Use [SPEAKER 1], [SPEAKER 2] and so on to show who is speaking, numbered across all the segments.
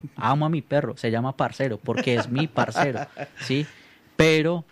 [SPEAKER 1] amo a mi perro, se llama parcero, porque es mi parcero, ¿sí? Pero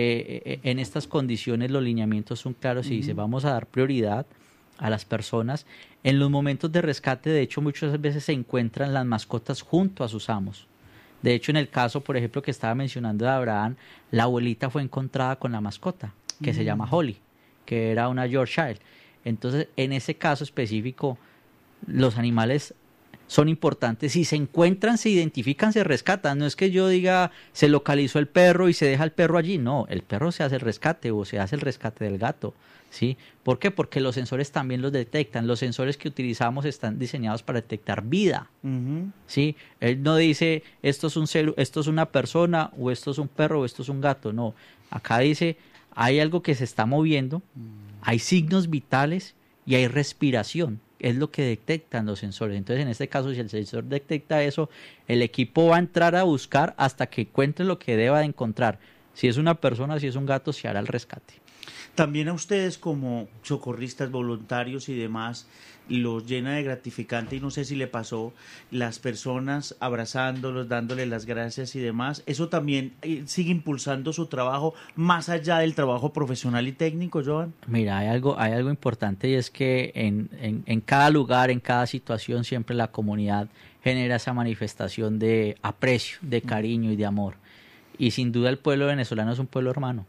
[SPEAKER 1] en estas condiciones los lineamientos son claros y dice, vamos a dar prioridad a las personas. En los momentos de rescate, de hecho, muchas veces se encuentran las mascotas junto a sus amos. De hecho, en el caso, por ejemplo, que estaba mencionando de Abraham, la abuelita fue encontrada con la mascota, que se llama Holly, que era una Yorkshire. Entonces, en ese caso específico, los animales son importantes. Si se encuentran, se identifican, se rescatan. No es que yo diga, se localizó el perro y se deja el perro allí. No, el perro se hace el rescate o se hace el rescate del gato. ¿Sí? ¿Por qué? Porque los sensores también los detectan. Los sensores que utilizamos están diseñados para detectar vida. ¿Sí? Él no dice, esto es esto es una persona, o esto es un perro, o esto es un gato. No. Acá dice, hay algo que se está moviendo, hay signos vitales y hay respiración. Es lo que detectan los sensores. Entonces, en este caso, si el sensor detecta eso, el equipo va a entrar a buscar hasta que encuentre lo que deba de encontrar. Si es una persona, si es un gato, se hará el rescate.
[SPEAKER 2] También a ustedes como socorristas voluntarios y demás, los llena de gratificante, y no sé si le pasó, las personas abrazándolos, dándoles las gracias y demás. Eso también sigue impulsando su trabajo más allá del trabajo profesional y técnico, Joan.
[SPEAKER 1] Mira, hay algo importante, y es que en cada lugar, en cada situación, siempre la comunidad genera esa manifestación de aprecio, de cariño y de amor. Y sin duda el pueblo venezolano es un pueblo hermano.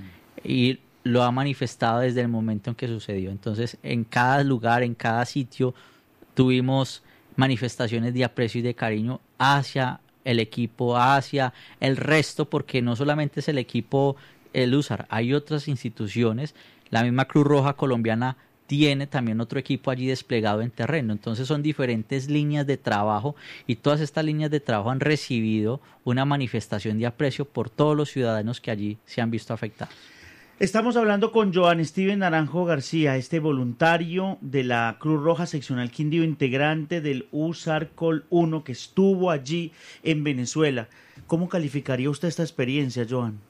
[SPEAKER 1] Y lo ha manifestado desde el momento en que sucedió. Entonces, en cada lugar, en cada sitio, tuvimos manifestaciones de aprecio y de cariño hacia el equipo, hacia el resto, porque no solamente es el equipo, el USAR, hay otras instituciones. La misma Cruz Roja Colombiana tiene también otro equipo allí desplegado en terreno. Entonces son diferentes líneas de trabajo, y todas estas líneas de trabajo han recibido una manifestación de aprecio por todos los ciudadanos que allí se han visto afectados.
[SPEAKER 2] Estamos hablando con Joan Steven Naranjo García, este voluntario de la Cruz Roja Seccional Quindío, integrante del USAR Col 1 que estuvo allí en Venezuela. ¿Cómo calificaría usted esta experiencia, Joan?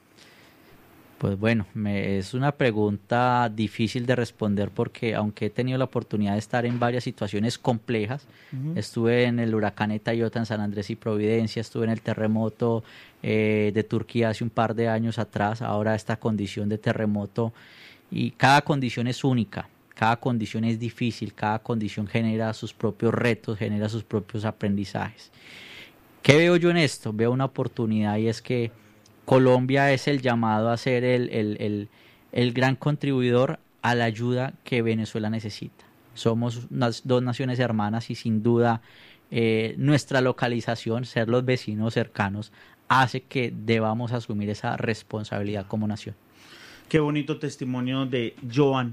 [SPEAKER 1] Pues bueno, es una pregunta difícil de responder, porque aunque he tenido la oportunidad de estar en varias situaciones complejas, estuve en el huracán Eta y Ota en San Andrés y Providencia, estuve en el terremoto de Turquía hace un par de años atrás, ahora esta condición de terremoto, y cada condición es única, cada condición es difícil, cada condición genera sus propios retos, genera sus propios aprendizajes. ¿Qué veo yo en esto? Veo una oportunidad, y es que Colombia es el llamado a ser el gran contribuidor a la ayuda que Venezuela necesita. Somos dos naciones hermanas, y sin duda nuestra localización, ser los vecinos cercanos, hace que debamos asumir esa responsabilidad como nación.
[SPEAKER 2] Qué bonito testimonio de Joan.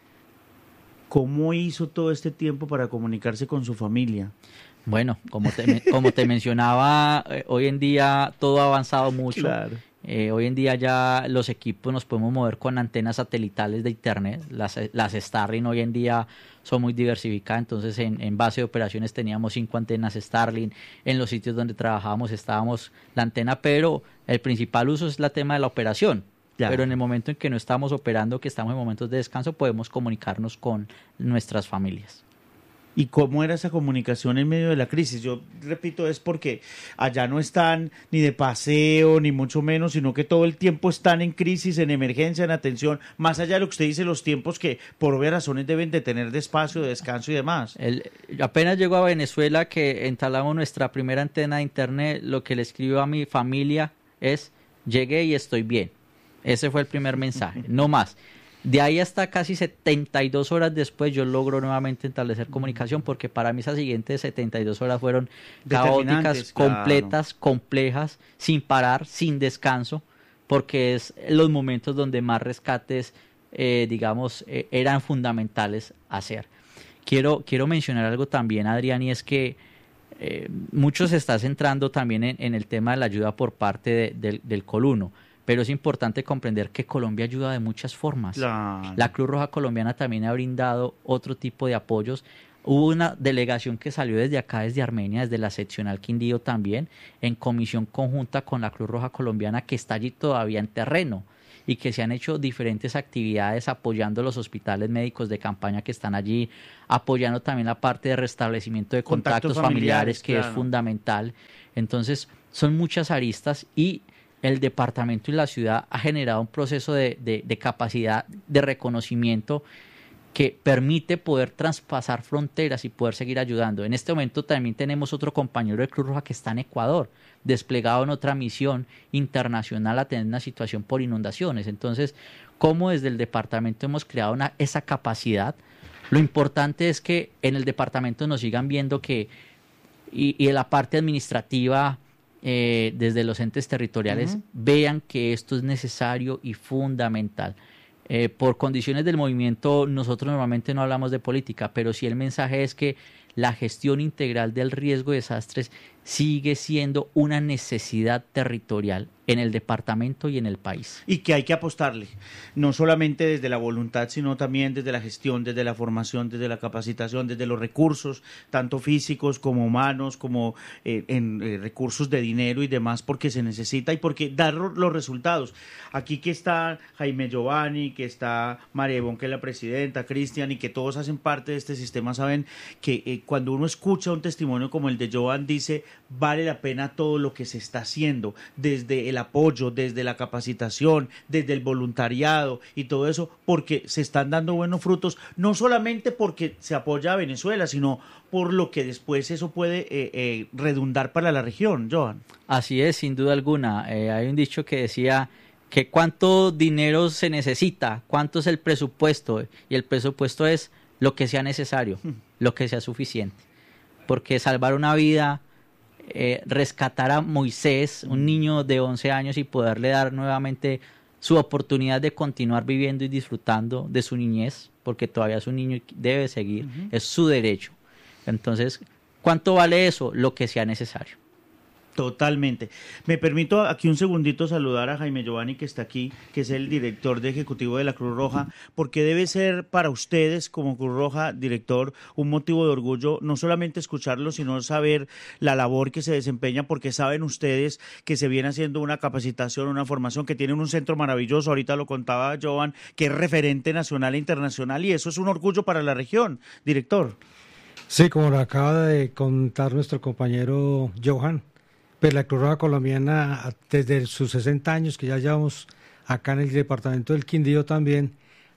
[SPEAKER 2] ¿Cómo hizo todo este tiempo para comunicarse con su familia?
[SPEAKER 1] Bueno, como te mencionaba, hoy en día todo ha avanzado mucho.
[SPEAKER 2] Claro.
[SPEAKER 1] Hoy en día ya los equipos nos podemos mover con antenas satelitales de internet. Las Starlink hoy en día son muy diversificadas. Entonces en base de operaciones teníamos 5 antenas Starlink. En los sitios donde trabajábamos estábamos la antena, pero el principal uso es el tema de la operación. Ya. Pero en el momento en que no estamos operando, que estamos en momentos de descanso, podemos comunicarnos con nuestras familias.
[SPEAKER 2] ¿Y cómo era esa comunicación en medio de la crisis? Yo repito, es porque allá no están ni de paseo, ni mucho menos, sino que todo el tiempo están en crisis, en emergencia, en atención, más allá de lo que usted dice, los tiempos que por obvias razones deben de tener de espacio, de descanso y demás.
[SPEAKER 1] Apenas llego a Venezuela, que instalamos nuestra primera antena de internet, lo que le escribo a mi familia es: llegué y estoy bien. Ese fue el primer mensaje, no más. De ahí hasta casi 72 horas después yo logro nuevamente establecer comunicación, porque para mí esas siguientes 72 horas fueron caóticas, completas, complejas, sin parar, sin descanso, porque es los momentos donde más rescates, eran fundamentales hacer. Quiero mencionar algo también, Adrián, y es que mucho se está centrando también en el tema de la ayuda por parte del Col 1. Pero es importante comprender que Colombia ayuda de muchas formas. Claro. La Cruz Roja Colombiana también ha brindado otro tipo de apoyos. Hubo una delegación que salió desde acá, desde Armenia, desde la seccional Quindío también, en comisión conjunta con la Cruz Roja Colombiana, que está allí todavía en terreno. y que se han hecho diferentes actividades apoyando los hospitales médicos de campaña que están allí, apoyando también la parte de restablecimiento de contactos familiares que claro. Es fundamental. Entonces, son muchas aristas y el departamento y la ciudad ha generado un proceso de capacidad de reconocimiento que permite poder traspasar fronteras y poder seguir ayudando. En este momento también tenemos otro compañero de Cruz Roja que está en Ecuador, desplegado en otra misión internacional a tener una situación por inundaciones. Entonces, ¿cómo desde el departamento hemos creado esa capacidad? Lo importante es que en el departamento nos sigan viendo que, y en la parte administrativa, desde los entes territoriales, vean que esto es necesario y fundamental. Por condiciones del movimiento, nosotros normalmente no hablamos de política, pero sí el mensaje es que la gestión integral del riesgo de desastres sigue siendo una necesidad territorial en el departamento y en el país.
[SPEAKER 2] Y que hay que apostarle, no solamente desde la voluntad, sino también desde la gestión, desde la formación, desde la capacitación, desde los recursos, tanto físicos como humanos, como en recursos de dinero y demás, porque se necesita y porque dar los resultados. Aquí que está Jaime Giovanni, que está María Ivonne, que es la presidenta, Cristian, y que todos hacen parte de este sistema, saben que cuando uno escucha un testimonio como el de Joan, dice, vale la pena todo lo que se está haciendo, desde el apoyo, desde la capacitación, desde el voluntariado y todo eso, porque se están dando buenos frutos, no solamente porque se apoya a Venezuela, sino por lo que después eso puede redundar para la región, Joan.
[SPEAKER 1] Así es, sin duda alguna. Hay un dicho que decía que cuánto dinero se necesita, cuánto es el presupuesto, y el presupuesto es lo que sea necesario, lo que sea suficiente, porque salvar una vida, rescatar a Moisés, un niño de 11 años, y poderle dar nuevamente su oportunidad de continuar viviendo y disfrutando de su niñez, porque todavía es un niño y debe seguir, es su derecho. Entonces, ¿cuánto vale eso? Lo que sea necesario.
[SPEAKER 2] Totalmente. Me permito aquí un segundito saludar a Jaime Giovanni, que está aquí, que es el director ejecutivo de la Cruz Roja, porque debe ser para ustedes como Cruz Roja, director, un motivo de orgullo no solamente escucharlo, sino saber la labor que se desempeña, porque saben ustedes que se viene haciendo una capacitación, una formación, que tienen un centro maravilloso, ahorita lo contaba Joan, que es referente nacional e internacional, y eso es un orgullo para la región, director.
[SPEAKER 3] Sí, como lo acaba de contar nuestro compañero Johan, pues la Cruz Roja Colombiana, desde sus 60 años que ya llevamos acá en el departamento del Quindío también,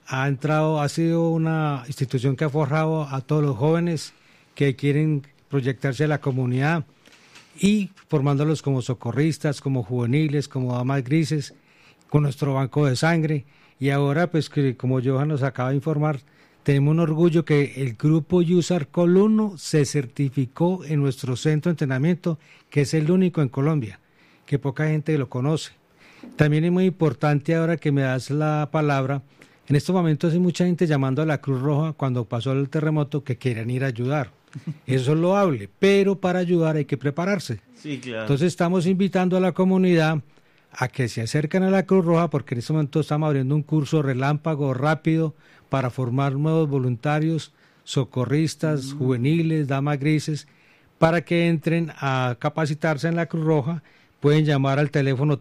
[SPEAKER 3] ha sido una institución que ha forjado a todos los jóvenes que quieren proyectarse a la comunidad y formándolos como socorristas, como juveniles, como damas grises, con nuestro banco de sangre. Y ahora, pues que como Johan nos acaba de informar, tenemos un orgullo que el grupo Yusar Coluno se certificó en nuestro centro de entrenamiento, que es el único en Colombia, que poca gente lo conoce. También es muy importante, ahora que me das la palabra, en estos momentos hay mucha gente llamando a la Cruz Roja cuando pasó el terremoto que quieren ir a ayudar. Eso es loable, pero para ayudar hay que prepararse.
[SPEAKER 2] Sí, claro.
[SPEAKER 3] Entonces estamos invitando a la comunidad a que se acerquen a la Cruz Roja, porque en este momento estamos abriendo un curso relámpago rápido para formar nuevos voluntarios, socorristas, juveniles, damas grises, para que entren a capacitarse en la Cruz Roja. Pueden llamar al teléfono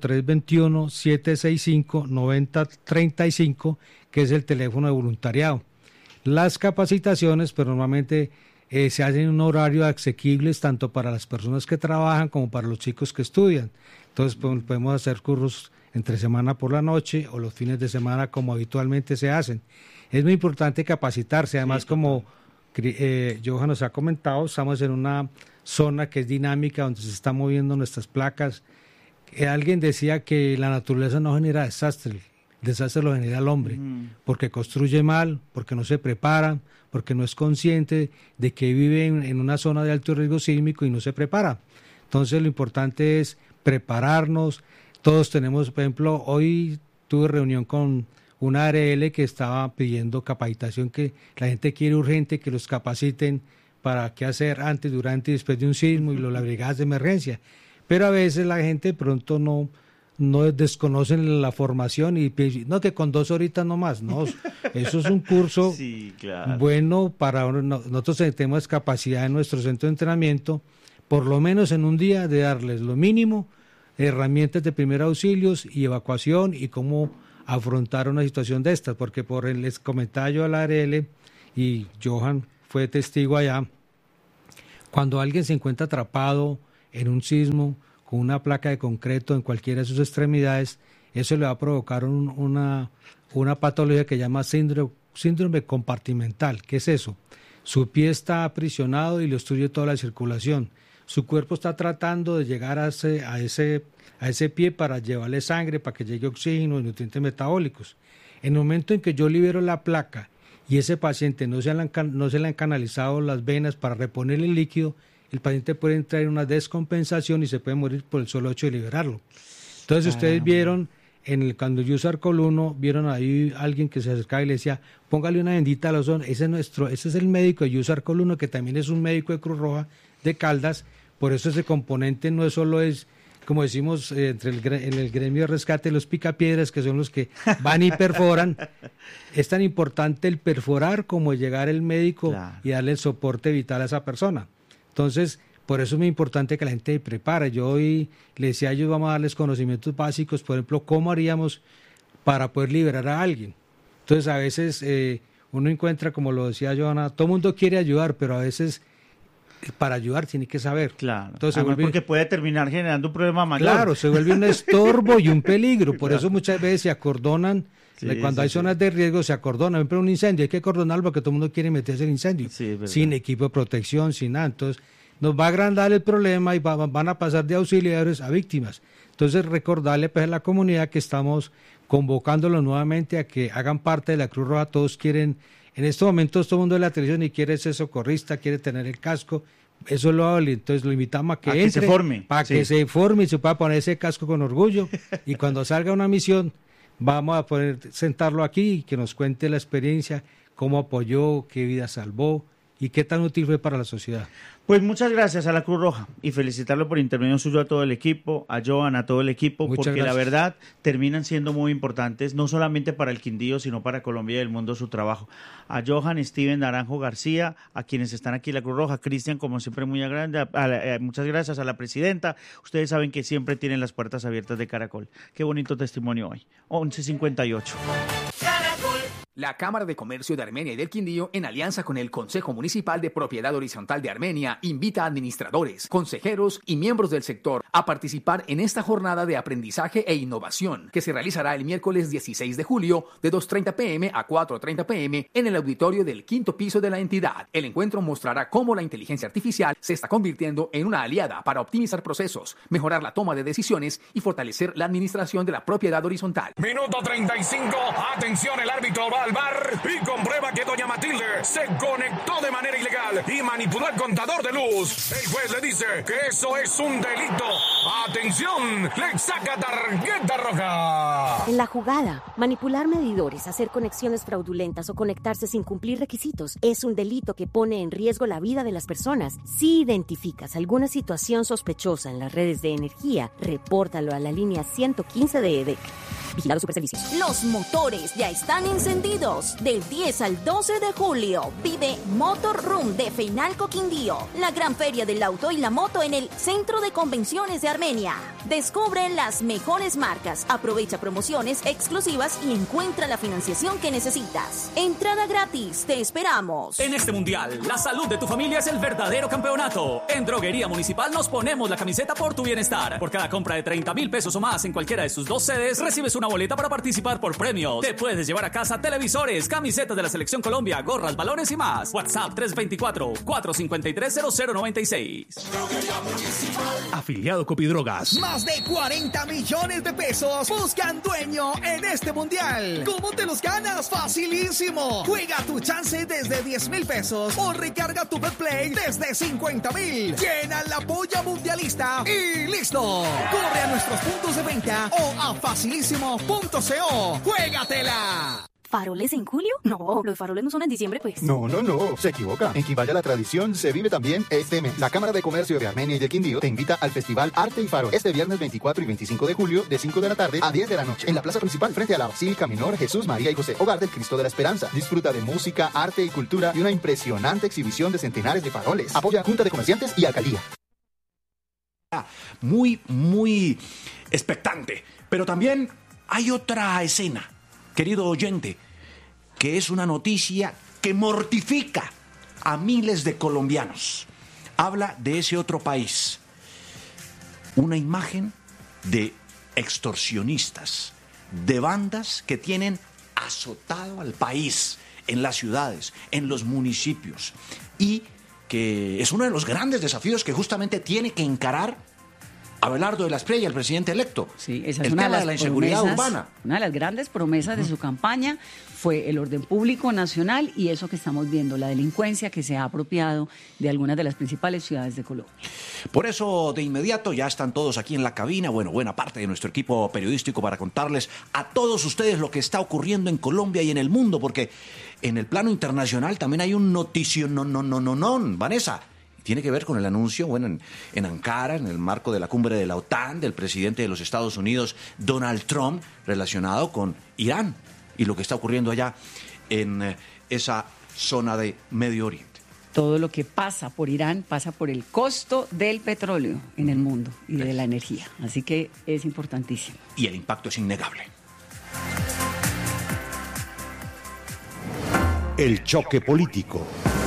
[SPEAKER 3] 321-765-9035, que es el teléfono de voluntariado. Las capacitaciones, pero normalmente se hacen en un horario asequible tanto para las personas que trabajan como para los chicos que estudian. Entonces podemos hacer cursos entre semana por la noche o los fines de semana como habitualmente se hacen. Es muy importante capacitarse, además, sí, como Johan nos ha comentado, estamos en una zona que es dinámica, donde se están moviendo nuestras placas. Alguien decía que la naturaleza no genera desastre, el desastre lo genera el hombre, porque construye mal, porque no se prepara, porque no es consciente de que vive en una zona de alto riesgo sísmico y no se prepara. Entonces lo importante es prepararnos. Todos tenemos, por ejemplo, hoy tuve reunión con una ARL que estaba pidiendo capacitación, que la gente quiere urgente que los capaciten para qué hacer antes, durante y después de un sismo y las brigadas de emergencia. Pero a veces la gente pronto no desconocen la formación y no, que con 2 horitas nomás, no, eso es un curso
[SPEAKER 2] sí, claro,
[SPEAKER 3] bueno para nosotros. Tenemos capacidad en nuestro centro de entrenamiento, por lo menos en un día, de darles lo mínimo, herramientas de primeros auxilios y evacuación y cómo afrontar una situación de estas, porque les comentaba yo a la ARL, y Johan fue testigo allá, cuando alguien se encuentra atrapado en un sismo con una placa de concreto en cualquiera de sus extremidades, eso le va a provocar una patología que se llama síndrome compartimental. ¿Qué es eso? Su pie está aprisionado y le obstruye toda la circulación. Su cuerpo está tratando de llegar a ese pie para llevarle sangre, para que llegue oxígeno y nutrientes metabólicos. En el momento en que yo libero la placa y ese paciente no se le han canalizado las venas para reponerle el líquido, el paciente puede entrar en una descompensación y se puede morir por el solo hecho de liberarlo. Entonces ustedes vieron, cuando yo usé Arcol 1, vieron ahí alguien que se acercaba y le decía, póngale una bendita al ozón. Ese es el médico de User Arcol 1, que también es un médico de Cruz Roja de Caldas. Por eso ese componente no solo es, como decimos en el gremio de rescate, los picapiedras, que son los que van y perforan. Es tan importante el perforar como llegar el médico y darle el soporte vital a esa persona. Entonces, por eso es muy importante que la gente se prepare. Yo hoy le decía a ellos, vamos a darles conocimientos básicos, por ejemplo, cómo haríamos para poder liberar a alguien. Entonces, a veces uno encuentra, como lo decía Johanna, todo el mundo quiere ayudar, pero a veces para ayudar tiene que saber.
[SPEAKER 2] Claro.
[SPEAKER 3] Entonces,
[SPEAKER 2] porque puede terminar generando un problema mayor.
[SPEAKER 3] Claro, se vuelve un estorbo y un peligro. Por eso muchas veces se acordonan. Cuando hay zonas de riesgo se acordonan. Por ejemplo, un incendio, hay que acordonarlo porque todo el mundo quiere meterse en el incendio. Sin equipo de protección, sin nada. Entonces, nos va a agrandar el problema y van a pasar de auxiliares a víctimas. Entonces, recordarle pues, a la comunidad que estamos convocándolos nuevamente a que hagan parte de la Cruz Roja. Todos quieren, en estos momentos todo el mundo de la televisión y quiere ser socorrista, quiere tener el casco. Eso es lo vale. Entonces lo invitamos a que entre,
[SPEAKER 2] se forme.
[SPEAKER 3] Para que se forme y se pueda poner ese casco con orgullo. Y cuando salga una misión, vamos a poder sentarlo aquí y que nos cuente la experiencia, cómo apoyó, qué vida salvó y qué tan útil fue para la sociedad.
[SPEAKER 2] Pues muchas gracias a la Cruz Roja y felicitarlo por intermedio suyo a todo el equipo, a Johan, a todo el equipo,
[SPEAKER 3] muchas
[SPEAKER 2] porque
[SPEAKER 3] gracias.
[SPEAKER 2] La verdad terminan siendo muy importantes, no solamente para el Quindío, sino para Colombia y el mundo su trabajo. A Johan, Steven Naranjo García, a quienes están aquí en la Cruz Roja, Cristian, como siempre, muy grande, muchas gracias a la presidenta. Ustedes saben que siempre tienen las puertas abiertas de Caracol. Qué bonito testimonio hoy. 11:58.
[SPEAKER 4] La Cámara de Comercio de Armenia y del Quindío, en alianza con el Consejo Municipal de Propiedad Horizontal de Armenia, invita a administradores, consejeros y miembros del sector a participar en esta jornada de aprendizaje e innovación que se realizará el miércoles 16 de julio de 2:30 p.m. a 4:30 p.m. en el auditorio del 5º piso de la entidad. El encuentro mostrará cómo la inteligencia artificial se está convirtiendo en una aliada para optimizar procesos, mejorar la toma de decisiones y fortalecer la administración de la propiedad horizontal.
[SPEAKER 5] Minuto 35. Atención, el árbitro va al bar y comprueba que doña Matilde se conectó de manera ilegal y manipuló el contador de luz. El juez le dice que eso es un delito. ¡Atención! ¡Le saca tarjeta roja!
[SPEAKER 6] En la jugada, manipular medidores, hacer conexiones fraudulentas o conectarse sin cumplir requisitos es un delito que pone en riesgo la vida de las personas. Si identificas alguna situación sospechosa en las redes de energía, repórtalo a la línea 115 de EDEC. Vigilado Superservicios.
[SPEAKER 7] Los motores ya están encendidos. Del 10 al 12 de julio vive Motor Room de Feinalco Quindío, la gran feria del auto y la moto en el Centro de Convenciones de Armenia. Descubre las mejores marcas, aprovecha promociones exclusivas y encuentra la financiación que necesitas. Entrada gratis, te esperamos.
[SPEAKER 8] En este mundial, la salud de tu familia es el verdadero campeonato. En Droguería Municipal nos ponemos la camiseta por tu bienestar. Por cada compra de 30,000 pesos o más en cualquiera de sus 2 sedes, recibes una boleta para participar por premios. Te puedes llevar a casa televisores, camisetas de la Selección Colombia, gorras, balones y más. WhatsApp 324-453-0096.
[SPEAKER 5] Afiliado Copidrogas.
[SPEAKER 9] Más de 40 millones de pesos buscan dueño en este mundial. ¿Cómo te los ganas? Facilísimo. Juega tu chance desde 10,000 pesos o recarga tu BetPlay desde 50,000. Llena la polla mundialista y listo. Corre a nuestros puntos de venta o a facilísimo.co. ¡Juégatela!
[SPEAKER 7] ¿Faroles en julio? No, los faroles no son en diciembre, pues.
[SPEAKER 10] No, se equivoca. En Quimbaya la tradición se vive también este mes. La Cámara de Comercio de Armenia y del Quindío te invita al Festival Arte y Farol este viernes 24 y 25 de julio de 5 de la tarde a 10 de la noche en la plaza principal frente a la Basílica Menor Jesús, María y José, Hogar del Cristo de la Esperanza. Disfruta de música, arte y cultura y una impresionante exhibición de centenares de faroles. Apoya Junta de Comerciantes y Alcaldía.
[SPEAKER 5] Muy expectante, pero también
[SPEAKER 11] hay otra escena, querido oyente, que es una noticia que mortifica a miles de colombianos. Habla de ese otro país. Una imagen de extorsionistas, de bandas que tienen azotado al país en las ciudades, en los municipios, y que es uno de los grandes desafíos que justamente tiene que encarar Abelardo de la Espriella, el presidente electo.
[SPEAKER 12] Sí, esa es
[SPEAKER 11] el
[SPEAKER 12] una
[SPEAKER 11] tema
[SPEAKER 12] de
[SPEAKER 11] de la
[SPEAKER 12] las
[SPEAKER 11] inseguridad
[SPEAKER 12] promesas,
[SPEAKER 11] urbana.
[SPEAKER 12] una de las grandes promesas de su campaña fue el orden público nacional y eso que estamos viendo, la delincuencia que se ha apropiado de algunas de las principales ciudades de Colombia.
[SPEAKER 11] Por eso, de inmediato, ya están todos aquí en la cabina, buena parte de nuestro equipo periodístico para contarles a todos ustedes lo que está ocurriendo en Colombia y en el mundo, porque en el plano internacional también hay un noticio, Vanessa. Tiene que ver con el anuncio, en Ankara, en el marco de la cumbre de la OTAN, del presidente de los Estados Unidos, Donald Trump, relacionado con Irán y lo que está ocurriendo allá en esa zona de Medio Oriente.
[SPEAKER 12] Todo lo que pasa por Irán pasa por el costo del petróleo en el mundo y de la energía. Así que es importantísimo.
[SPEAKER 11] Y el impacto es innegable.
[SPEAKER 13] El choque político.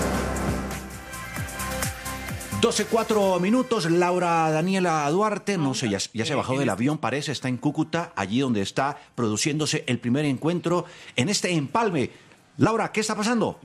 [SPEAKER 11] 12:04, Laura Daniela Duarte, no sé, ya se bajó del avión, parece, está en Cúcuta, allí donde está produciéndose el primer encuentro en este empalme. Laura, ¿qué está pasando?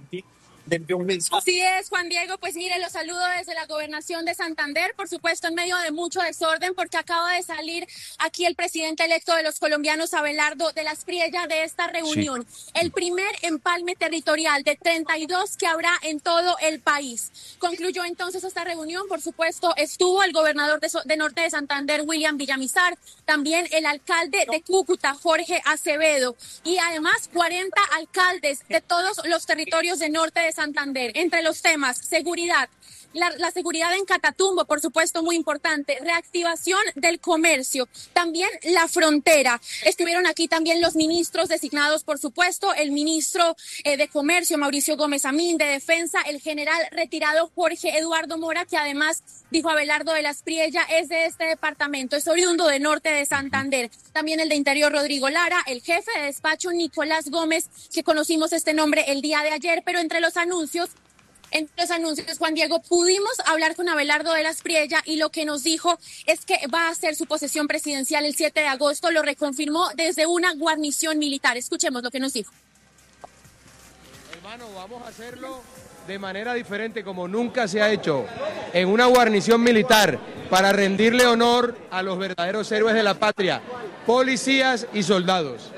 [SPEAKER 14] Así es, Juan Diego, pues mire, los saludo desde la gobernación de Santander, por supuesto en medio de mucho desorden, porque acaba de salir aquí el presidente electo de los colombianos, Abelardo de la Espriella, de esta reunión. Sí. El primer empalme territorial de 32 que habrá en todo el país. Concluyó entonces esta reunión, por supuesto, estuvo el gobernador de Norte de Santander, William Villamizar, también el alcalde de Cúcuta, Jorge Acevedo, y además 40 alcaldes de todos los territorios de Norte de Santander. Entre los temas, seguridad, la seguridad en Catatumbo, por supuesto, muy importante, reactivación del comercio, también la frontera. Estuvieron aquí también los ministros designados, por supuesto, el ministro de Comercio, Mauricio Gómez Amín, de Defensa, el general retirado Jorge Eduardo Mora, que además, dijo Abelardo de la Espriella, es de este departamento, es oriundo de Norte de Santander. También el de Interior, Rodrigo Lara, el jefe de despacho, Nicolás Gómez, que conocimos este nombre el día de ayer, pero entre los anuncios, Juan Diego, pudimos hablar con Abelardo de la Espriella y lo que nos dijo es que va a hacer su posesión presidencial el 7 de agosto, lo reconfirmó desde una guarnición militar. Escuchemos lo que nos dijo.
[SPEAKER 15] Hermano, vamos a hacerlo de manera diferente, como nunca se ha hecho, en una guarnición militar, para rendirle honor a los verdaderos héroes de la patria, policías y soldados.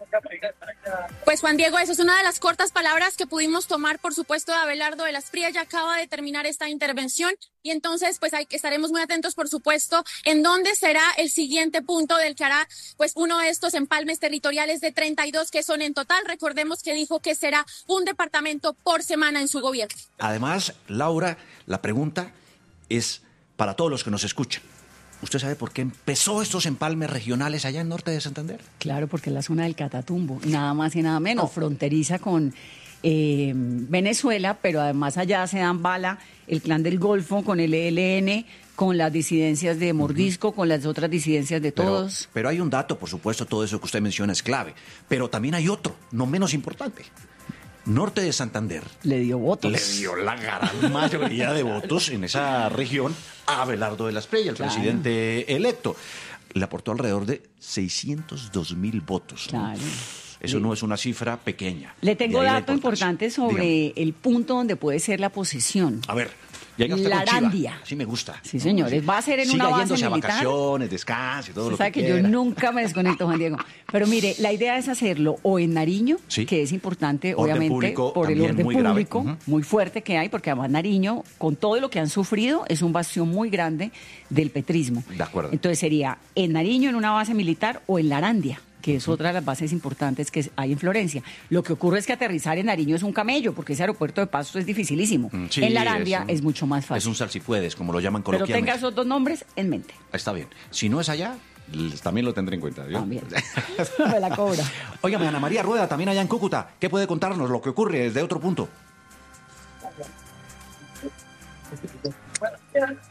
[SPEAKER 14] Pues Juan Diego, esa es una de las cortas palabras que pudimos tomar, por supuesto, de Abelardo de la Espriella. Acaba de terminar esta intervención y entonces pues estaremos muy atentos, por supuesto, en dónde será el siguiente punto del que hará pues uno de estos empalmes territoriales de 32 que son en total. Recordemos que dijo que será un departamento por semana en su gobierno.
[SPEAKER 11] Además, Laura, la pregunta es para todos los que nos escuchan. ¿Usted sabe por qué empezó estos empalmes regionales allá en Norte de Santander?
[SPEAKER 12] Claro, porque es la zona del Catatumbo, nada más y nada menos, fronteriza con Venezuela, pero además allá se dan bala el Clan del Golfo con el ELN, con las disidencias de Mordisco, con las otras disidencias de todos.
[SPEAKER 11] Pero hay un dato, por supuesto, todo eso que usted menciona es clave, pero también hay otro, no menos importante. Norte de Santander
[SPEAKER 12] le dio votos.
[SPEAKER 11] Le dio la gran mayoría de votos en esa región a Abelardo de la Espriella, el presidente electo. Le aportó alrededor de 602,000 votos.
[SPEAKER 12] Claro.
[SPEAKER 11] Eso no es una cifra pequeña.
[SPEAKER 12] Le tengo dato importante sobre el punto donde puede ser la posesión.
[SPEAKER 11] A ver. La
[SPEAKER 12] Arandia.
[SPEAKER 11] Sí me gusta.
[SPEAKER 12] Sí, señores. Va a ser en una base militar.
[SPEAKER 11] Siga yéndose a vacaciones, descanse y todo lo que
[SPEAKER 12] sabe que
[SPEAKER 11] quiera.
[SPEAKER 12] yo nunca me desconecto, Juan Diego. Pero mire, la idea es hacerlo o en Nariño, que es importante, obviamente, por el orden público muy fuerte que hay, porque además Nariño, con todo lo que han sufrido, es un bastión muy grande del petrismo.
[SPEAKER 11] De acuerdo.
[SPEAKER 12] Entonces sería en Nariño, en una base militar, o en la Arandia, que es otra de las bases importantes que hay en Florencia. Lo que ocurre es que aterrizar en Nariño es un camello, porque ese aeropuerto de Pasto es dificilísimo. Sí, en la Arandia es mucho más fácil.
[SPEAKER 11] Es un salsipuedes, como lo llaman coloquialmente.
[SPEAKER 12] Pero tenga esos dos nombres en mente.
[SPEAKER 11] Está bien. Si no es allá, también lo tendré en cuenta. ¿Yo?
[SPEAKER 12] También. Me la cobra.
[SPEAKER 11] Óigame, Ana María Rueda, también allá en Cúcuta. ¿Qué puede contarnos lo que ocurre desde otro punto?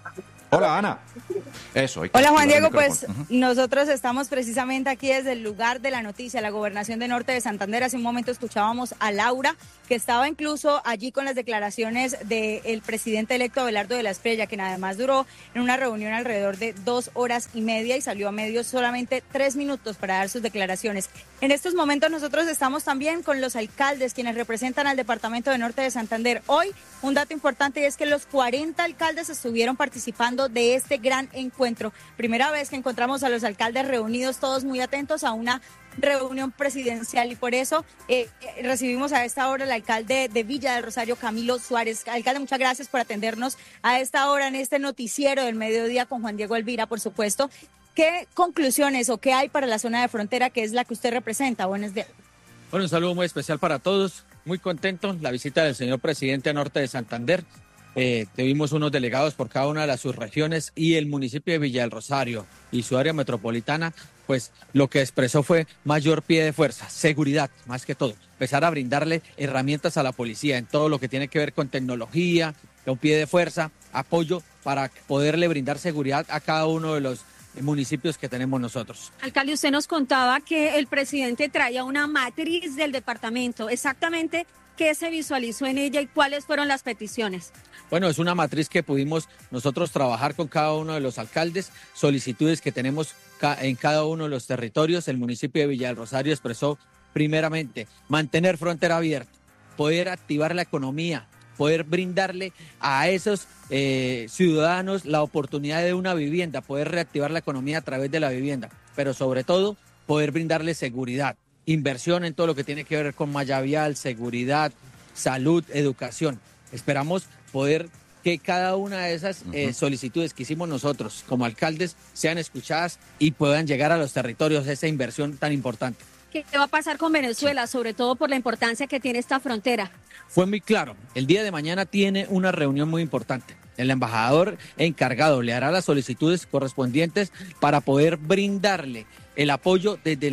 [SPEAKER 11] Hola, Ana. Eso.
[SPEAKER 16] Hola, Juan Diego. Pues nosotros estamos precisamente aquí desde el lugar de la noticia, la Gobernación de Norte de Santander. Hace un momento escuchábamos a Laura, que estaba incluso allí con las declaraciones del presidente electo Abelardo de la Espriella, quien además duró en una reunión alrededor de 2 horas y media y salió a medios solamente 3 minutos para dar sus declaraciones. En estos momentos nosotros estamos también con los alcaldes, quienes representan al departamento de Norte de Santander. Hoy, un dato importante es que los 40 alcaldes estuvieron participando de este gran encuentro. Primera vez que encontramos a los alcaldes reunidos, todos muy atentos a una reunión presidencial, y por eso recibimos a esta hora al alcalde de Villa del Rosario, Camilo Suárez. Alcalde, muchas gracias por atendernos a esta hora en este noticiero del mediodía con Juan Diego Elvira, por supuesto. ¿Qué conclusiones o qué hay para la zona de frontera, que es la que usted representa? Buenos días.
[SPEAKER 17] Bueno, un saludo muy especial para todos. Muy contento la visita del señor presidente a Norte de Santander. Tuvimos unos delegados por cada una de las subregiones, y el municipio de Villa del Rosario y su área metropolitana, pues lo que expresó fue mayor pie de fuerza, seguridad más que todo, empezar a brindarle herramientas a la policía en todo lo que tiene que ver con tecnología, con pie de fuerza, apoyo para poderle brindar seguridad a cada uno de los municipios que tenemos nosotros.
[SPEAKER 14] Alcalde, usted nos contaba que el presidente traía una matriz del departamento. Exactamente, ¿qué se visualizó en ella y cuáles fueron las peticiones?
[SPEAKER 17] Bueno, es una matriz que pudimos nosotros trabajar con cada uno de los alcaldes, solicitudes que tenemos en cada uno de los territorios. El municipio de Villa del Rosario expresó primeramente mantener frontera abierta, poder activar la economía, poder brindarle a esos ciudadanos la oportunidad de una vivienda, poder reactivar la economía a través de la vivienda, pero sobre todo poder brindarle seguridad, inversión en todo lo que tiene que ver con malla vial, seguridad, salud, educación. Esperamos poder que cada una de esas solicitudes que hicimos nosotros como alcaldes sean escuchadas y puedan llegar a los territorios, esa inversión tan importante.
[SPEAKER 14] ¿Qué va a pasar con Venezuela, sobre todo por la importancia que tiene esta frontera?
[SPEAKER 17] Fue muy claro, el día de mañana tiene una reunión muy importante. El embajador encargado le hará las solicitudes correspondientes para poder brindarle el apoyo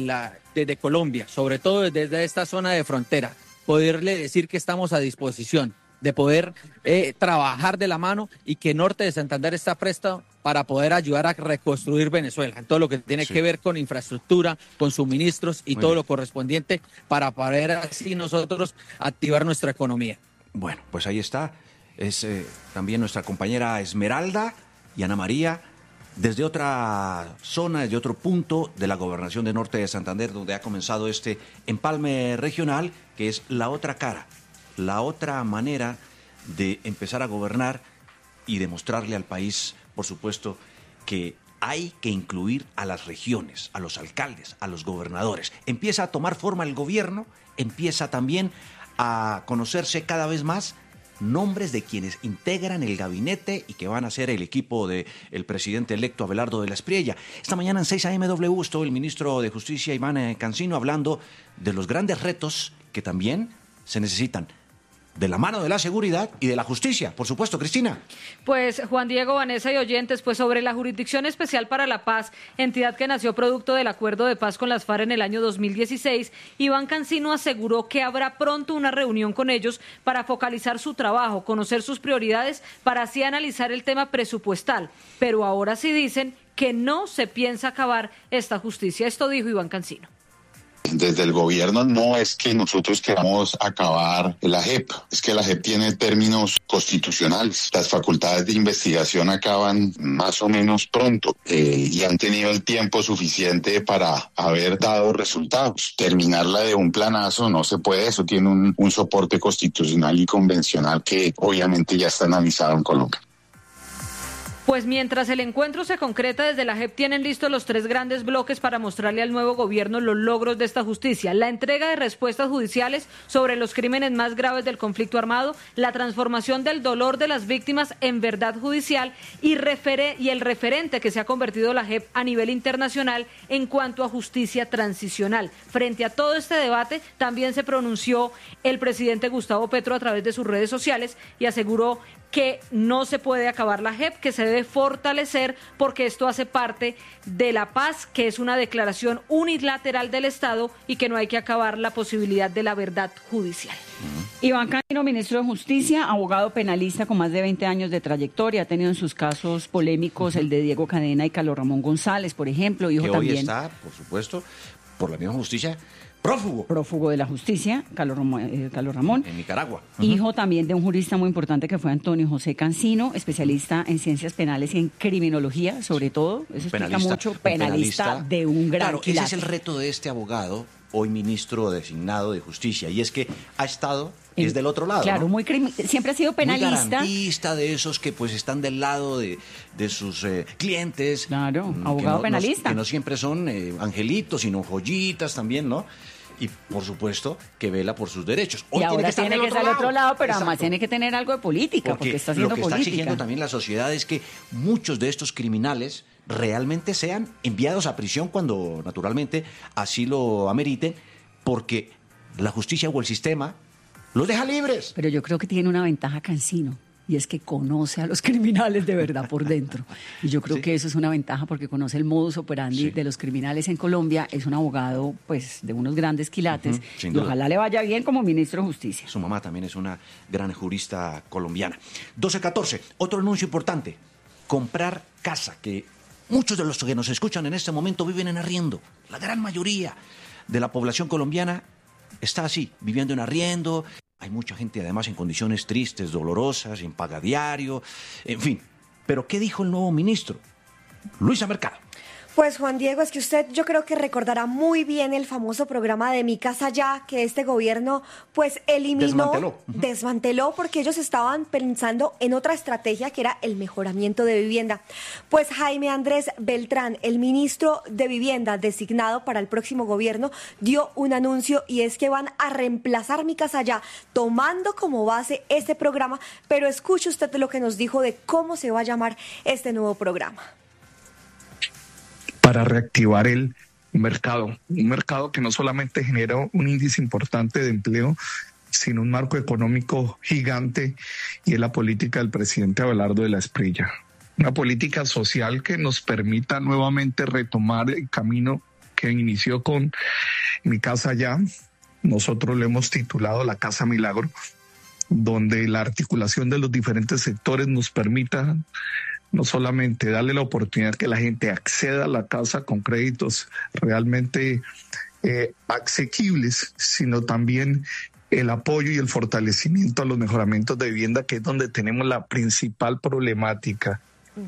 [SPEAKER 17] desde Colombia, sobre todo desde esta zona de frontera, poderle decir que estamos a disposición de poder trabajar de la mano, y que Norte de Santander está presto para poder ayudar a reconstruir Venezuela en todo lo que tiene que ver con infraestructura, con suministros y todo lo correspondiente, para poder así nosotros activar nuestra economía.
[SPEAKER 11] Bueno, pues ahí está. Es también nuestra compañera Esmeralda y Ana María, desde otra zona, desde otro punto de la Gobernación de Norte de Santander, donde ha comenzado este empalme regional, que es la otra cara, la otra manera de empezar a gobernar y demostrarle al país, por supuesto, que hay que incluir a las regiones, a los alcaldes, a los gobernadores. Empieza a tomar forma el gobierno, empieza también a conocerse cada vez más nombres de quienes integran el gabinete y que van a ser el equipo del presidente electo Abelardo de la Espriella. Esta mañana en 6 AM estuvo el ministro de Justicia, Iván Cancino, hablando de los grandes retos que también se necesitan de la mano de la seguridad y de la justicia, por supuesto. Cristina.
[SPEAKER 18] Pues Juan Diego, Vanessa y oyentes, pues sobre la Jurisdicción Especial para la Paz, entidad que nació producto del acuerdo de paz con las FARC en el año 2016, Iván Cancino aseguró que habrá pronto una reunión con ellos para focalizar su trabajo, conocer sus prioridades, para así analizar el tema presupuestal. Pero ahora sí dicen que no se piensa acabar esta justicia. Esto dijo Iván Cancino.
[SPEAKER 19] Desde el gobierno no es que nosotros queramos acabar la JEP, es que la JEP tiene términos constitucionales. Las facultades de investigación acaban más o menos pronto y han tenido el tiempo suficiente para haber dado resultados. Terminarla de un planazo no se puede, eso tiene un soporte constitucional y convencional que obviamente ya está analizado en Colombia.
[SPEAKER 18] Pues mientras el encuentro se concreta, desde la JEP tienen listos los 3 grandes bloques para mostrarle al nuevo gobierno los logros de esta justicia: la entrega de respuestas judiciales sobre los crímenes más graves del conflicto armado, la transformación del dolor de las víctimas en verdad judicial y el referente que se ha convertido la JEP a nivel internacional en cuanto a justicia transicional. Frente a todo este debate, también se pronunció el presidente Gustavo Petro a través de sus redes sociales y aseguró que no se puede acabar la JEP, que se debe fortalecer porque esto hace parte de la paz, que es una declaración unilateral del Estado y que no hay que acabar la posibilidad de la verdad judicial.
[SPEAKER 12] Iván Candino, ministro de Justicia, abogado penalista con más de 20 años de trayectoria, ha tenido en sus casos polémicos el de Diego Cadena y Carlos Ramón González, por ejemplo, hijo
[SPEAKER 11] que
[SPEAKER 12] también.
[SPEAKER 11] hoy está, por supuesto, por la misma justicia,
[SPEAKER 12] prófugo de la justicia, Carlos Ramón.
[SPEAKER 11] En Nicaragua.
[SPEAKER 12] Hijo también de un jurista muy importante que fue Antonio José Cancino, especialista en ciencias penales y en criminología, sobre todo. Eso explica mucho. Penalista de un gran
[SPEAKER 11] Claro,
[SPEAKER 12] quilate.
[SPEAKER 11] ese es el reto de este abogado, hoy ministro designado de Justicia, y es que ha estado... es del otro lado,
[SPEAKER 12] claro,
[SPEAKER 11] ¿no?
[SPEAKER 12] siempre ha sido penalista.
[SPEAKER 11] Muy garantista, de esos que pues están del lado de sus clientes.
[SPEAKER 12] Claro, abogado penalista.
[SPEAKER 11] Que no siempre son angelitos, sino joyitas también, ¿no? Y por supuesto que vela por sus derechos.
[SPEAKER 12] Hoy y ahora tiene que estar al otro lado, pero además tiene que tener algo de política, porque está haciendo política.
[SPEAKER 11] Lo que está exigiendo también la sociedad es que muchos de estos criminales realmente sean enviados a prisión cuando naturalmente así lo ameriten, porque la justicia o el sistema los deja libres.
[SPEAKER 12] Pero yo creo que tiene una ventaja Cancino, y es que conoce a los criminales de verdad por dentro. Y yo creo que eso es una ventaja porque conoce el modus operandi de los criminales en Colombia. Es un abogado, pues, de unos grandes quilates. Y ojalá le vaya bien como ministro de Justicia.
[SPEAKER 11] Su mamá también es una gran jurista colombiana. 12:14, otro anuncio importante. Comprar casa, que muchos de los que nos escuchan en este momento viven en arriendo. La gran mayoría de la población colombiana está así, viviendo en arriendo. Hay mucha gente además en condiciones tristes, dolorosas, sin paga diario, en fin. Pero ¿qué dijo el nuevo ministro? Luisa Mercado.
[SPEAKER 20] Pues Juan Diego, es que usted yo creo que recordará muy bien el famoso programa de Mi Casa Ya, que este gobierno pues eliminó, desmanteló porque ellos estaban pensando en otra estrategia que era el mejoramiento de vivienda. Pues Jaime Andrés Beltrán, el ministro de Vivienda designado para el próximo gobierno, dio un anuncio y es que van a reemplazar Mi Casa Ya, tomando como base este programa, pero escuche usted lo que nos dijo de cómo se va a llamar este nuevo programa.
[SPEAKER 21] Para reactivar el mercado, un mercado que no solamente genera un índice importante de empleo, sino un marco económico gigante, y es la política del presidente Abelardo de la Espriella. Una política social que nos permita nuevamente retomar el camino que inició con Mi Casa Ya. Nosotros le hemos titulado La Casa Milagro, donde la articulación de los diferentes sectores nos permita no solamente darle la oportunidad que la gente acceda a la casa con créditos realmente asequibles, sino también el apoyo y el fortalecimiento a los mejoramientos de vivienda, que es donde tenemos la principal problemática.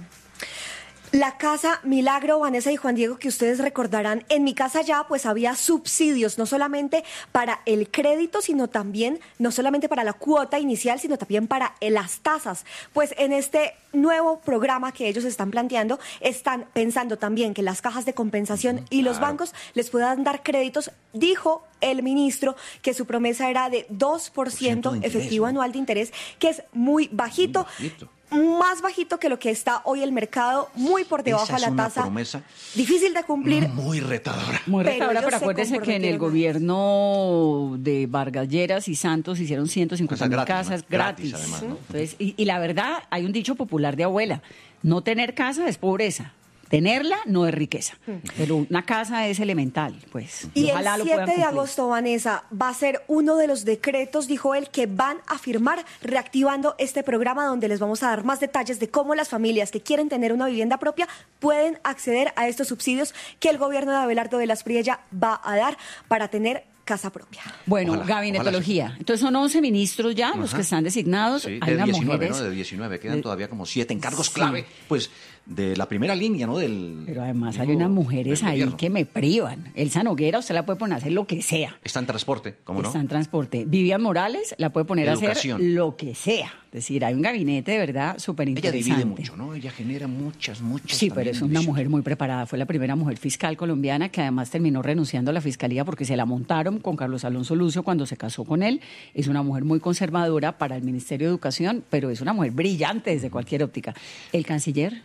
[SPEAKER 20] La Casa Milagro, Vanessa y Juan Diego, que ustedes recordarán, en Mi Casa Ya pues había subsidios, no solamente para el crédito, sino también, no solamente para la cuota inicial, sino también para las tasas. Pues en este nuevo programa que ellos están planteando, están pensando también que las cajas de compensación y los bancos les puedan dar créditos. Dijo el ministro que su promesa era de 2% efectivo anual de interés, que es muy bajito. Más bajito que lo que está hoy el mercado, muy por debajo de la tasa.
[SPEAKER 11] Promesa
[SPEAKER 20] difícil de cumplir.
[SPEAKER 11] Muy retadora.
[SPEAKER 12] Muy retadora, pero acuérdese que en el gobierno de Vargas Lleras y Santos hicieron 150.000 casas gratis.
[SPEAKER 11] Además, ¿no?
[SPEAKER 12] Entonces, y la verdad, hay un dicho popular de abuela: no tener casa es pobreza. Tenerla no es riqueza, pero una casa es elemental, pues.
[SPEAKER 20] Y
[SPEAKER 12] ojalá
[SPEAKER 20] el
[SPEAKER 12] lo
[SPEAKER 20] 7
[SPEAKER 12] puedan
[SPEAKER 20] de
[SPEAKER 12] cumplir.
[SPEAKER 20] agosto, Vanessa, va a ser uno de los decretos, dijo él, que van a firmar reactivando este programa, donde les vamos a dar más detalles de cómo las familias que quieren tener una vivienda propia pueden acceder a estos subsidios que el gobierno de Abelardo de la Espriella va a dar para tener casa propia.
[SPEAKER 12] Bueno, ojalá, gabinetología. Ojalá. Entonces son 11 ministros ya los que están designados.
[SPEAKER 11] Sí,
[SPEAKER 12] hay
[SPEAKER 11] de
[SPEAKER 12] unas
[SPEAKER 11] 19,
[SPEAKER 12] mujeres.
[SPEAKER 11] ¿no? De 19, quedan todavía como 7 encargos clave, pues, de la primera línea, ¿no?
[SPEAKER 12] Pero además hay unas mujeres ahí que me privan. Elsa Noguera, usted la puede poner a hacer lo que sea.
[SPEAKER 11] Está en transporte, ¿cómo no?
[SPEAKER 12] Está en transporte. Vivian Morales la puede poner
[SPEAKER 11] Educación.
[SPEAKER 12] a hacer lo que sea. Es decir, hay un gabinete de verdad súper interesante.
[SPEAKER 11] Ella divide mucho, ¿no? Ella genera muchas.
[SPEAKER 12] Sí, pero es una mujer muy preparada. Fue la primera mujer fiscal colombiana que además terminó renunciando a la fiscalía porque se la montaron con Carlos Alonso Lucio cuando se casó con él. Es una mujer muy conservadora para el Ministerio de Educación, pero es una mujer brillante desde cualquier óptica. El canciller.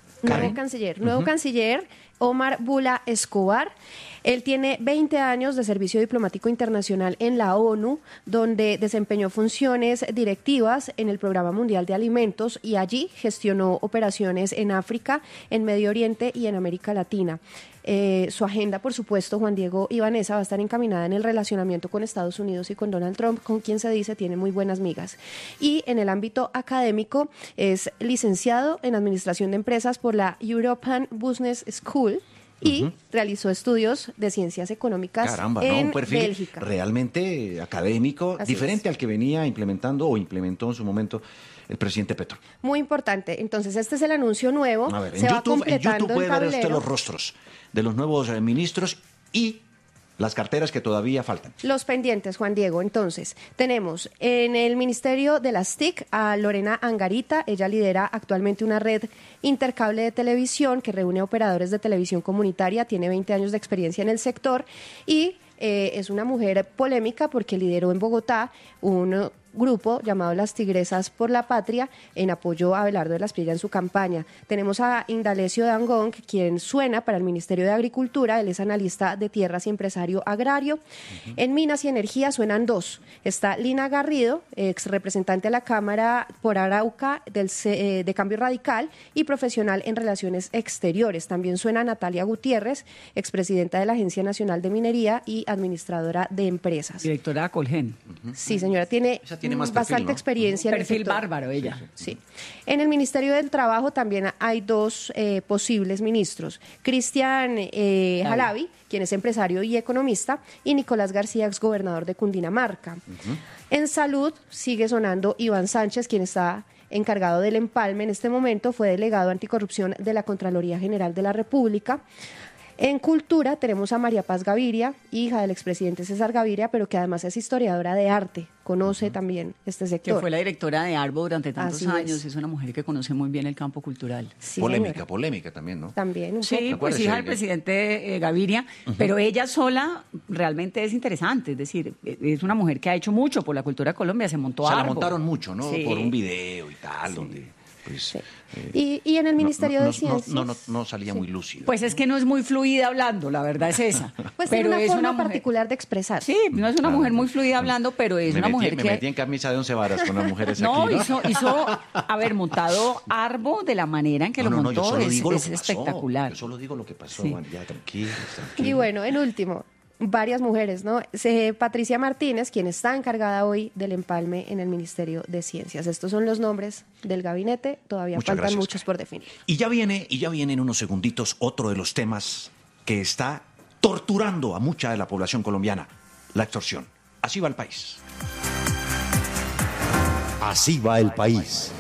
[SPEAKER 22] Nuevo canciller, Omar Bula Escobar. Él tiene 20 años de servicio diplomático internacional en la ONU, donde desempeñó funciones directivas en el Programa Mundial de Alimentos y allí gestionó operaciones en África, en Medio Oriente y en América Latina. Su agenda, por supuesto, Juan Diego y Vanessa, va a estar encaminada en el relacionamiento con Estados Unidos y con Donald Trump, con quien se dice tiene muy buenas migas. Y en el ámbito académico es licenciado en Administración de Empresas por la European Business School y realizó estudios de ciencias económicas en
[SPEAKER 11] un perfil
[SPEAKER 22] Bélgica.
[SPEAKER 11] Realmente académico,
[SPEAKER 22] Así
[SPEAKER 11] diferente al que venía implementó en su momento el presidente Petro.
[SPEAKER 22] Muy importante. Entonces, este es el anuncio nuevo.
[SPEAKER 11] A ver,
[SPEAKER 22] Se va completando
[SPEAKER 11] en YouTube puede
[SPEAKER 22] el
[SPEAKER 11] ver usted
[SPEAKER 22] tablero.
[SPEAKER 11] los rostros de los nuevos ministros y las carteras que todavía faltan.
[SPEAKER 22] Los pendientes, Juan Diego. Entonces, tenemos en el Ministerio de las TIC a Lorena Angarita. Ella lidera actualmente una red intercable de televisión que reúne operadores de televisión comunitaria. Tiene 20 años de experiencia en el sector y es una mujer polémica porque lideró en Bogotá un grupo llamado Las Tigresas por la Patria en apoyo a Abelardo de la Espriella en su campaña. Tenemos a Indalecio Dangond, quien suena para el Ministerio de Agricultura. Él es analista de tierras y empresario agrario. En Minas y Energía suenan dos. Está Lina Garrido, ex representante de la Cámara por Arauca de Cambio Radical y profesional en relaciones exteriores. También suena Natalia Gutiérrez, expresidenta de la Agencia Nacional de Minería y administradora de empresas.
[SPEAKER 12] Directora de Colgen.
[SPEAKER 22] Sí, señora, tiene
[SPEAKER 11] más
[SPEAKER 22] bastante
[SPEAKER 11] perfil, ¿no?
[SPEAKER 22] experiencia.
[SPEAKER 12] Perfil
[SPEAKER 22] en el sector.
[SPEAKER 12] bárbaro ella.
[SPEAKER 22] Sí. En el Ministerio del Trabajo también hay dos posibles ministros. Cristian Jalavi, quien es empresario y economista, y Nicolás García, exgobernador de Cundinamarca. En Salud sigue sonando Iván Sánchez, quien está encargado del empalme en este momento, fue delegado anticorrupción de la Contraloría General de la República. En Cultura tenemos a María Paz Gaviria, hija del expresidente César Gaviria, pero que además es historiadora de arte, conoce también este sector.
[SPEAKER 12] Que fue la directora de Arbo durante tantos
[SPEAKER 22] Así
[SPEAKER 12] años, es una mujer que conoce muy bien el campo cultural.
[SPEAKER 22] Sí,
[SPEAKER 11] polémica también, ¿no?
[SPEAKER 22] También, un
[SPEAKER 12] Sí,
[SPEAKER 22] poco.
[SPEAKER 12] pues hija del presidente Gaviria, pero ella sola realmente es interesante, es decir, es una mujer que ha hecho mucho por la cultura de Colombia, se montó
[SPEAKER 11] Se la
[SPEAKER 12] Arbo.
[SPEAKER 11] montaron mucho, ¿no?
[SPEAKER 12] Sí.
[SPEAKER 11] Por un video y tal, donde... Pues,
[SPEAKER 22] Y en el Ministerio de Ciencias.
[SPEAKER 11] No salía muy lúcido.
[SPEAKER 12] Pues es que no es muy fluida hablando, la verdad es esa.
[SPEAKER 22] Pues
[SPEAKER 12] pero
[SPEAKER 22] tiene una
[SPEAKER 12] es
[SPEAKER 22] forma
[SPEAKER 12] mujer
[SPEAKER 22] particular de expresar.
[SPEAKER 12] Sí, no es una mujer muy fluida hablando, pero es una mujer
[SPEAKER 11] me
[SPEAKER 12] que...
[SPEAKER 11] metí en camisa de 11 varas con las mujeres
[SPEAKER 12] No,
[SPEAKER 11] aquí,
[SPEAKER 12] hizo haber montado Arbo de la manera en que lo montó,
[SPEAKER 11] yo solo digo lo que pasó.
[SPEAKER 12] espectacular.
[SPEAKER 11] Yo solo digo lo que pasó,
[SPEAKER 12] Sí.
[SPEAKER 11] ya tranquilo.
[SPEAKER 22] Y bueno, en último, varias mujeres, ¿no? Patricia Martínez, quien está encargada hoy del empalme en el Ministerio de Ciencias. Estos son los nombres del gabinete, todavía
[SPEAKER 11] Muchas
[SPEAKER 22] faltan
[SPEAKER 11] gracias,
[SPEAKER 22] muchos por definir.
[SPEAKER 11] Y ya viene en unos segunditos otro de los temas que está torturando a mucha de la población colombiana, la extorsión. Así va el país.
[SPEAKER 13] Así va el país.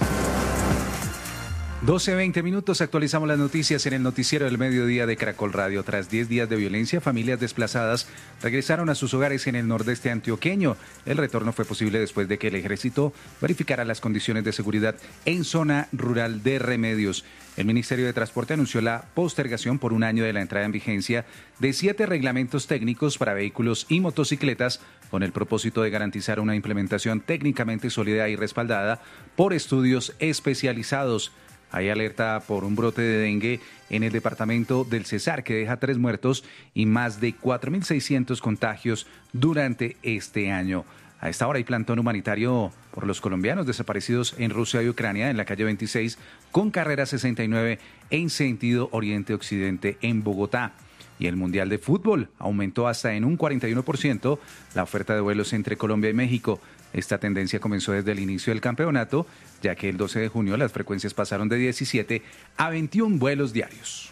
[SPEAKER 1] 12:20 minutos, actualizamos las noticias en el noticiero del mediodía de Caracol Radio. Tras 10 días de violencia, familias desplazadas regresaron a sus hogares en el nordeste antioqueño. El retorno fue posible después de que el ejército verificara las condiciones de seguridad en zona rural de Remedios. El Ministerio de Transporte anunció la postergación por un año de la entrada en vigencia de 7 reglamentos técnicos para vehículos y motocicletas con el propósito de garantizar una implementación técnicamente sólida y respaldada por estudios especializados. Hay alerta por un brote de dengue en el departamento del Cesar que deja 3 muertos y más de 4.600 contagios durante este año. A esta hora hay plantón humanitario por los colombianos desaparecidos en Rusia y Ucrania en la calle 26 con carrera 69 en sentido oriente-occidente en Bogotá. Y el Mundial de Fútbol aumentó hasta en un 41% la oferta de vuelos entre Colombia y México. Esta tendencia comenzó desde el inicio del campeonato, ya que el 12 de junio las frecuencias pasaron de 17 a 21 vuelos diarios.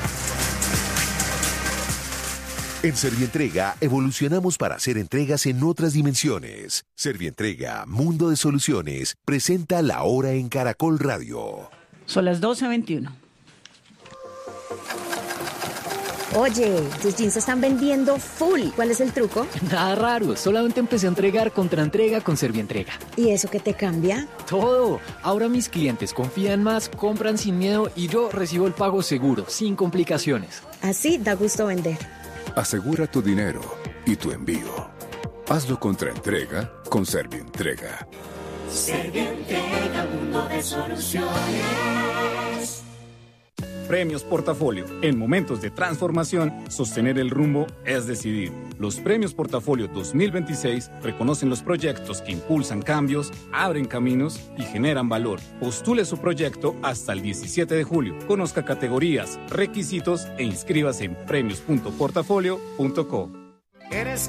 [SPEAKER 3] En Servientrega evolucionamos para hacer entregas en otras dimensiones. Servientrega, Mundo de Soluciones, presenta La Hora en Caracol Radio.
[SPEAKER 12] Son las 12:21.
[SPEAKER 7] Oye, tus jeans se están vendiendo full. ¿Cuál es el truco?
[SPEAKER 23] Nada raro, solamente empecé a entregar contra entrega con Servientrega.
[SPEAKER 7] ¿Y eso qué te cambia?
[SPEAKER 23] Todo. Ahora mis clientes confían más, compran sin miedo y yo recibo el pago seguro, sin complicaciones.
[SPEAKER 7] Así da gusto vender.
[SPEAKER 24] Asegura tu dinero y tu envío. Hazlo contra entrega con Servientrega.
[SPEAKER 25] Servientrega, mundo de soluciones.
[SPEAKER 2] Premios Portafolio. En momentos de transformación, sostener el rumbo es decidir. Los Premios Portafolio 2026 reconocen los proyectos que impulsan cambios, abren caminos y generan valor. Postule su proyecto hasta el 17 de julio. Conozca categorías, requisitos e inscríbase en premios.portafolio.co.
[SPEAKER 4] Eres